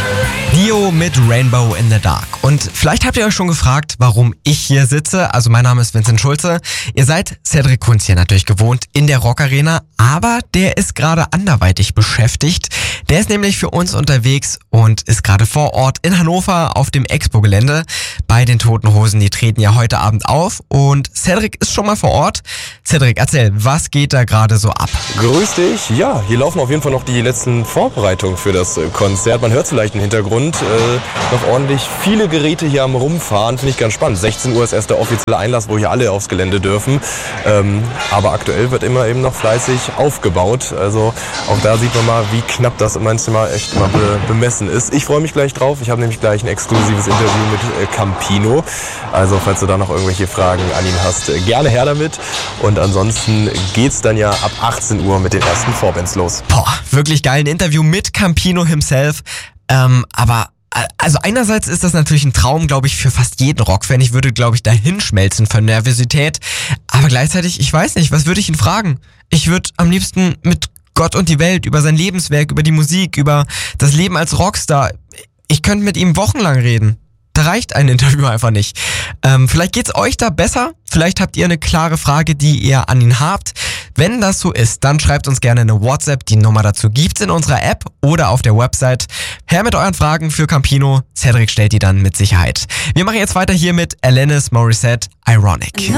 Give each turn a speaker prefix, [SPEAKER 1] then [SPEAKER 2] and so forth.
[SPEAKER 1] Neo mit Rainbow in the Dark. Und vielleicht habt ihr euch schon gefragt, warum ich hier sitze. Also mein Name ist Vincent Schulze. Ihr seid Cedric Kunz hier natürlich gewohnt in der Rock Arena, aber der ist gerade anderweitig beschäftigt. Der ist nämlich für uns unterwegs und ist gerade vor Ort in Hannover auf dem Expo-Gelände bei den Toten Hosen. Die treten ja heute Abend auf und Cedric ist schon mal vor Ort. Cedric, erzähl, was geht da gerade so ab?
[SPEAKER 2] Grüß dich. Ja, hier laufen auf jeden Fall noch die letzten Vorbereitungen für das Konzert. Man hört vielleicht im Hintergrund noch ordentlich viele Geräte hier am Rumfahren. Finde ich ganz spannend. 16 Uhr ist erst der offizielle Einlass, wo hier alle aufs Gelände dürfen. Aber aktuell wird immer eben noch fleißig aufgebaut. Also auch da sieht man mal, wie knapp das manchmal echt immer bemessen ist. Ich freue mich gleich drauf. Ich habe nämlich gleich ein exklusives Interview mit Campino. Also falls du da noch irgendwelche Fragen an ihn hast, gerne her damit. Und ansonsten geht's dann ja ab 18 Uhr mit den ersten Vorbands los.
[SPEAKER 1] Boah, wirklich geil. Ein Interview mit Campino himself. Aber also einerseits ist das natürlich ein Traum, glaube ich, für fast jeden Rockfan. Ich würde, glaube ich, da hinschmelzen von Nervosität. Aber gleichzeitig, ich weiß nicht, was würde ich ihn fragen? Ich würde am liebsten mit Gott und die Welt, über sein Lebenswerk, über die Musik, über das Leben als Rockstar. Ich könnte mit ihm wochenlang reden. Da reicht ein Interview einfach nicht. Vielleicht geht's euch da besser. Vielleicht habt ihr eine klare Frage, die ihr an ihn habt. Wenn das so ist, dann schreibt uns gerne eine WhatsApp. Die Nummer dazu gibt's in unserer App oder auf der Website. Her mit euren Fragen für Campino. Cedric stellt die dann mit Sicherheit. Wir machen jetzt weiter hier mit Alanis Morissette, Ironic.